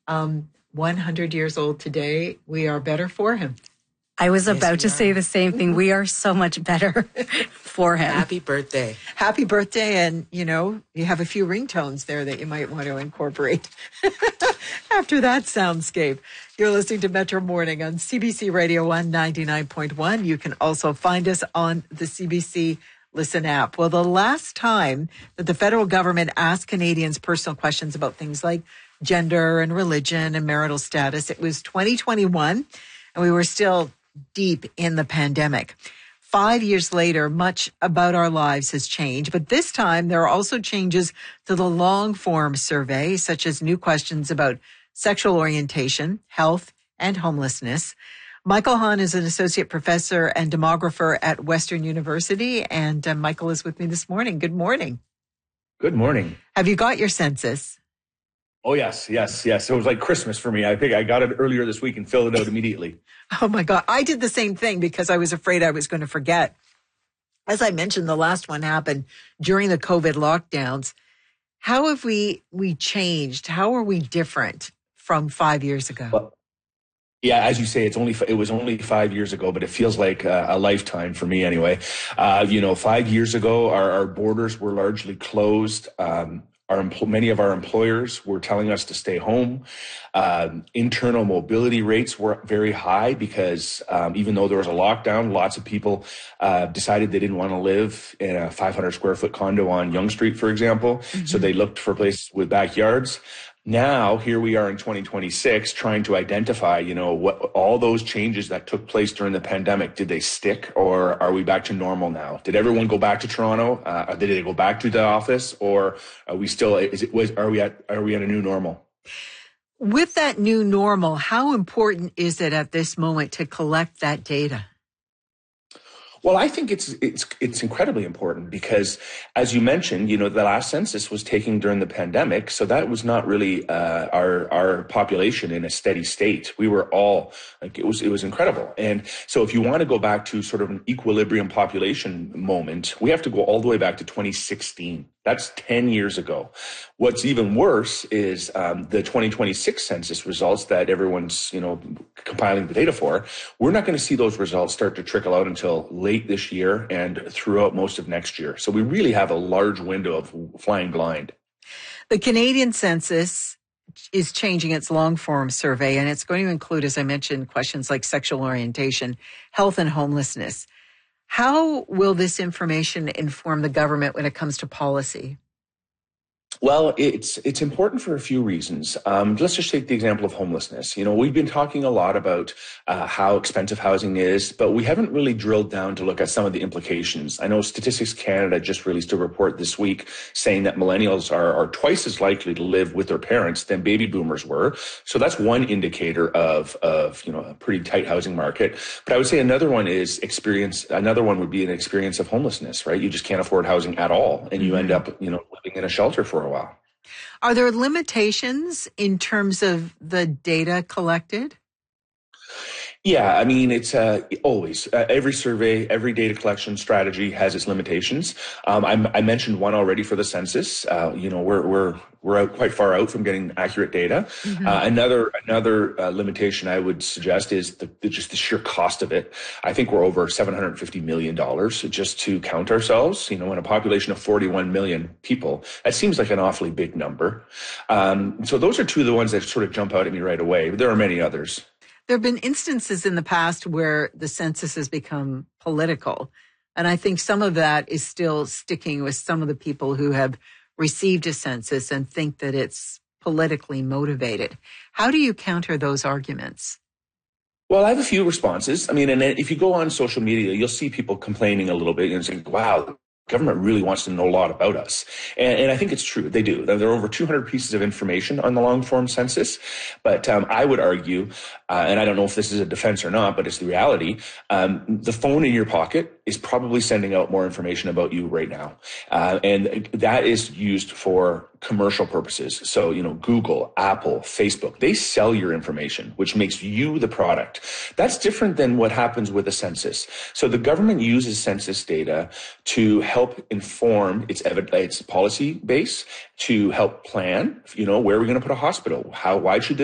100 years old today. We are better for him. I was about to say the same thing. We are so much better for him. Happy birthday. Happy birthday. And, you have a few ringtones there that you might want to incorporate after that soundscape. You're listening to Metro Morning on CBC Radio 199.1. You can also find us on the CBC Listen app. Well, the last time that the federal government asked Canadians personal questions about things like gender and religion and marital status, it was 2021, and we were still deep in the pandemic. 5 years later, much about our lives has changed, but this time there are also changes to the long-form survey, such as new questions about sexual orientation, health, and homelessness. Michael Hahn is an associate professor and demographer at Western University, and Michael is with me this morning. Good morning. Good morning. Have you got your census? Oh, yes. It was like Christmas for me. I think I got it earlier this week and filled it out immediately. Oh, my God. I did the same thing because I was afraid I was going to forget. As I mentioned, the last one happened during the COVID lockdowns. How have we changed? How are we different from 5 years ago? Well, yeah, as you say, it was only 5 years ago, but it feels like a lifetime for me anyway. 5 years ago, our borders were largely closed. Many of our employers were telling us to stay home. Internal mobility rates were very high because even though there was a lockdown, lots of people decided they didn't want to live in a 500 square foot condo on Yonge Street, for example. Mm-hmm. So they looked for places with backyards. Now, here we are in 2026 trying to identify, what all those changes that took place during the pandemic, did they stick, or are we back to normal now? Did everyone go back to Toronto? Did they go back to the office, or are we still, are we at a new normal? With that new normal, how important is it at this moment to collect that data? Well, I think it's incredibly important because, as you mentioned, the last census was taken during the pandemic, so that was not really our population in a steady state. We were all it was incredible, and so if you want to go back to sort of an equilibrium population moment, we have to go all the way back to 2016. That's 10 years ago. What's even worse is the 2026 census results that everyone's, compiling the data for. We're not going to see those results start to trickle out until late this year and throughout most of next year. So we really have a large window of flying blind. The Canadian census is changing its long-form survey, and it's going to include, as I mentioned, questions like sexual orientation, health, and homelessness. How will this information inform the government when it comes to policy? Well, it's important for a few reasons. Let's just take the example of homelessness. We've been talking a lot about how expensive housing is, but we haven't really drilled down to look at some of the implications. I know Statistics Canada just released a report this week saying that millennials are twice as likely to live with their parents than baby boomers were. So that's one indicator of a pretty tight housing market. But I would say another one would be an experience of homelessness, right? You just can't afford housing at all, and you end up, living in a shelter for a while. Are there limitations in terms of the data collected? Yeah, I mean, it's always every survey, every data collection strategy has its limitations. I mentioned one already for the census. We're out quite far out from getting accurate data. Mm-hmm. Another limitation I would suggest is just the sheer cost of it. I think we're over $750 million just to count ourselves. In a population of 41 million people, that seems like an awfully big number. So those are two of the ones that sort of jump out at me right away. But there are many others. There have been instances in the past where the census has become political. And I think some of that is still sticking with some of the people who have received a census and think that it's politically motivated. How do you counter those arguments? Well, I have a few responses. I mean, and if you go on social media, you'll see people complaining a little bit and saying, wow, government really wants to know a lot about us. And I think it's true. They do. There are over 200 pieces of information on the long-form census. But I would argue, and I don't know if this is a defense or not, but it's the reality, the phone in your pocket is probably sending out more information about you right now. And that is used for commercial purposes. So, Google, Apple, Facebook, they sell your information, which makes you the product. That's different than what happens with a census. So the government uses census data to help inform its policy base, to help plan, where are we going to put a hospital? Why should this